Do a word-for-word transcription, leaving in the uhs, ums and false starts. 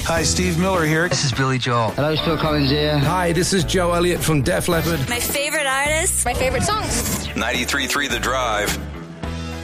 Hi, Steve Miller here. This is Billy Joel. Hello, it's Phil Collins here. Hi, this is Joe Elliott from Def Leppard. My favorite artists. My favorite songs. ninety-three point three The Drive.